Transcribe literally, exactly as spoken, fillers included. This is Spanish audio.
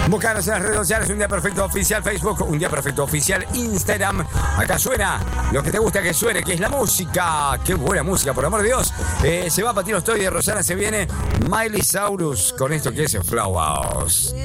Buscanos en las redes sociales, Un Día Perfecto Oficial Facebook, Un Día Perfecto Oficial Instagram. Acá suena lo que te gusta que suene, que es la música. Qué buena música, por amor de Dios. Eh, se va Patino Stoy de Rosana, se viene Miley Cyrus con esto que es Flowers.